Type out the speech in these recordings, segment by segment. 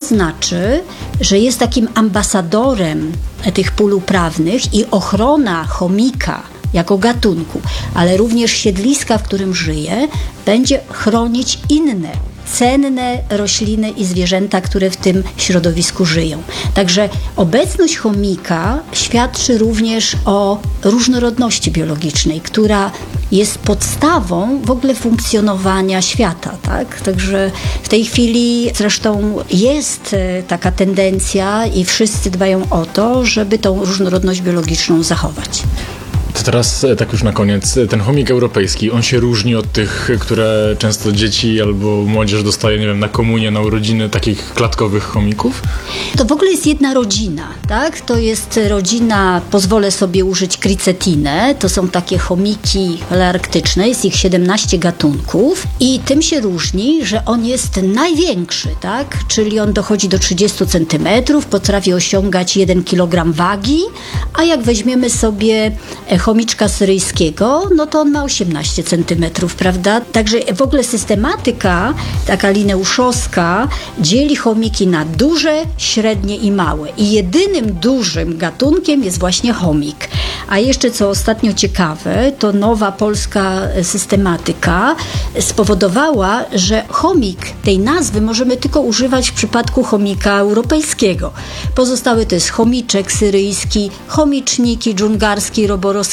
znaczy, że jest takim ambasadorem tych pól uprawnych i ochrona chomika jako gatunku, ale również siedliska, w którym żyje, będzie chronić inne cenne rośliny i zwierzęta, które w tym środowisku żyją. Także obecność chomika świadczy również o różnorodności biologicznej, która jest podstawą w ogóle funkcjonowania świata, tak? Także w tej chwili zresztą jest taka tendencja i wszyscy dbają o to, żeby tą różnorodność biologiczną zachować. To teraz tak już na koniec, ten chomik europejski, on się różni od tych, które często dzieci albo młodzież dostaje, nie wiem, na komunię, na urodziny, takich klatkowych chomików? To w ogóle jest jedna rodzina, tak? To jest rodzina, pozwolę sobie użyć Cricetinę, to są takie chomiki palearktyczne, jest ich 17 gatunków i tym się różni, że on jest największy, tak? Czyli on dochodzi do 30 cm, potrafi osiągać 1 kg wagi, a jak weźmiemy sobie chomiczka syryjskiego, no to on ma 18 cm, prawda? Także w ogóle systematyka taka lineuszowska dzieli chomiki na duże, średnie i małe. I jedynym dużym gatunkiem jest właśnie chomik. A jeszcze co ostatnio ciekawe, to nowa polska systematyka spowodowała, że chomik tej nazwy możemy tylko używać w przypadku chomika europejskiego. Pozostałe to jest chomiczek syryjski, chomiczniki dżungarski, roborowskiego.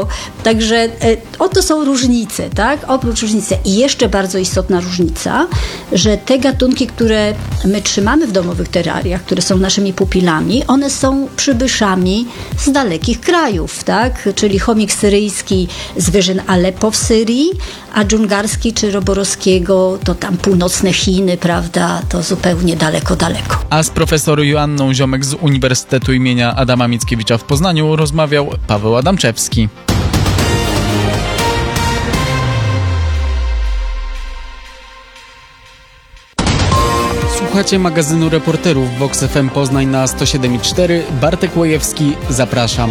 Także oto są różnice, tak? Oprócz różnicy. I jeszcze bardzo istotna różnica, że te gatunki, które my trzymamy w domowych terrariach, które są naszymi pupilami, one są przybyszami z dalekich krajów, tak? Czyli chomik syryjski z wyżyn Aleppo w Syrii, a dżungarski czy roborowskiego to tam północne Chiny, prawda? To zupełnie daleko. A z profesor Joanną Ziomek z Uniwersytetu imienia Adama Mickiewicza w Poznaniu rozmawiał Paweł Adamczewski. Słuchacie magazynu Reporterów Vox FM Poznań na 107,4. Bartek Łojewski, zapraszam.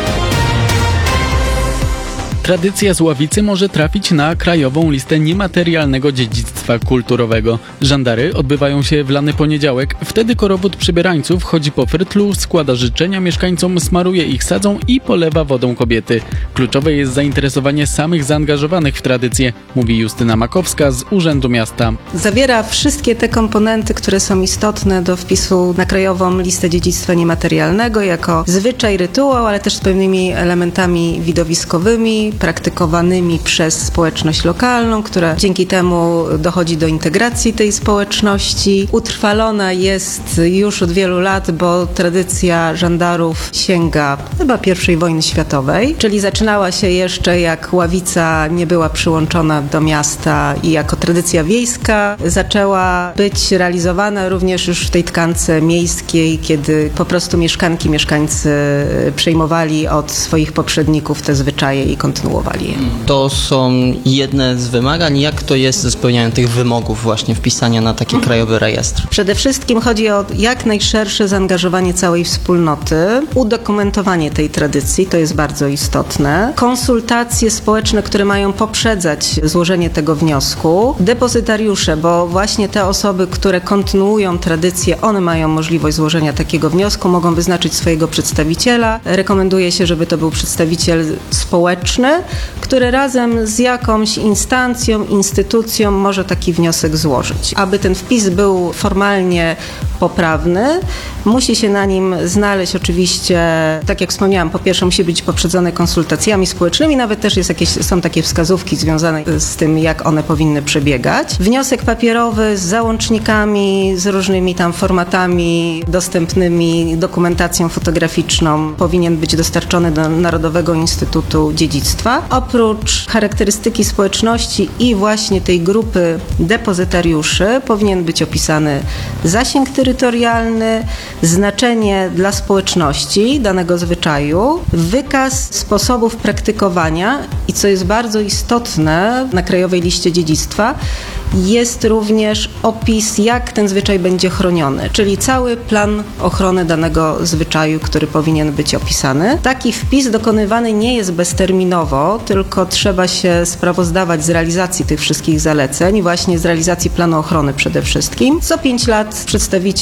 Tradycja z Ławicy może trafić na krajową listę niematerialnego dziedzictwa kulturowego. Żandary odbywają się w lany poniedziałek. Wtedy korowód przybierańców chodzi po Frydlu, składa życzenia mieszkańcom, smaruje ich sadzą i polewa wodą kobiety. Kluczowe jest zainteresowanie samych zaangażowanych w tradycję, mówi Justyna Makowska z Urzędu Miasta. Zawiera wszystkie te komponenty, które są istotne do wpisu na krajową listę dziedzictwa niematerialnego, jako zwyczaj, rytuał, ale też z pewnymi elementami widowiskowymi, praktykowanymi przez społeczność lokalną, która dzięki temu dochodzi do integracji tej społeczności. Utrwalona jest już od wielu lat, bo tradycja żandarów sięga chyba I wojny światowej, czyli zaczynała się jeszcze jak Ławica nie była przyłączona do miasta i jako tradycja wiejska zaczęła być realizowana również już w tej tkance miejskiej, kiedy po prostu mieszkańcy przejmowali od swoich poprzedników te zwyczaje i kontynuowali je. To są jedne z wymagań. Jak to jest ze spełnianiem tych wymogów właśnie wpisania na taki krajowy rejestr? Przede wszystkim chodzi o jak najszersze zaangażowanie całej wspólnoty, udokumentowanie tej tradycji, to jest bardzo istotne, konsultacje społeczne, które mają poprzedzać złożenie tego wniosku, depozytariusze, bo właśnie te osoby, które kontynuują tradycję, one mają możliwość złożenia takiego wniosku, mogą wyznaczyć swojego przedstawiciela. Rekomenduje się, żeby to był przedstawiciel społeczny, który razem z jakąś instancją, instytucją może taki wniosek złożyć. Aby ten wpis był formalnie poprawny, musi się na nim znaleźć oczywiście, tak jak wspomniałam, po pierwsze musi być poprzedzone konsultacjami społecznymi, nawet też są takie wskazówki związane z tym, jak one powinny przebiegać. Wniosek papierowy z załącznikami, z różnymi tam formatami dostępnymi, dokumentacją fotograficzną powinien być dostarczony do Narodowego Instytutu Dziedzictwa. Oprócz charakterystyki społeczności i właśnie tej grupy depozytariuszy powinien być opisany zasięg terytorialny, znaczenie dla społeczności danego zwyczaju, wykaz sposobów praktykowania i co jest bardzo istotne na Krajowej Liście Dziedzictwa, jest również opis, jak ten zwyczaj będzie chroniony, czyli cały plan ochrony danego zwyczaju, który powinien być opisany. Taki wpis dokonywany nie jest bezterminowo, tylko trzeba się sprawozdawać z realizacji tych wszystkich zaleceń, właśnie z realizacji planu ochrony przede wszystkim. Co 5 lat przedstawiciel